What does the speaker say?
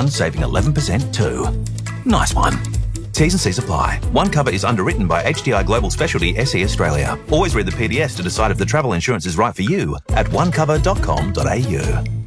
one saving 11% too. Nice one. T's and C's apply. OneCover is underwritten by HDI Global Specialty SE Australia. Always read the PDS to decide if the travel insurance is right for you at onecover.com.au.